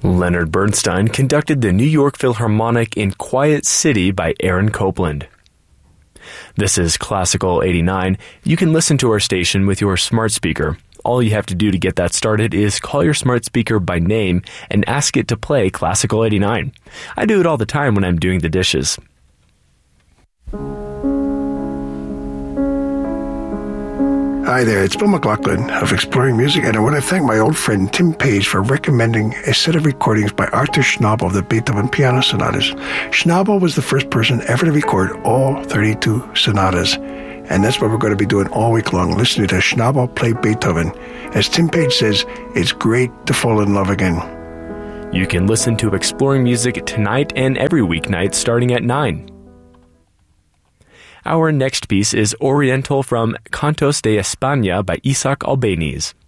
Leonard Bernstein conducted the New York Philharmonic in Quiet City by Aaron Copland. This is Classical 89. You can listen to our station with your smart speaker. All you have to do to get that started is call your smart speaker by name and ask it to play Classical 89. I do it all the time when I'm doing the dishes. Hi there, it's Bill McLaughlin of Exploring Music, and I want to thank my old friend Tim Page for recommending a set of recordings by Arthur Schnabel of the Beethoven Piano Sonatas. Schnabel was the first person ever to record all 32 sonatas, and that's what we're going to be doing all week long, listening to Schnabel play Beethoven. As Tim Page says, it's great to fall in love again. You can listen to Exploring Music tonight and every weeknight starting at 9. Our next piece is Oriental from Cantos de España by Isaac Albéniz.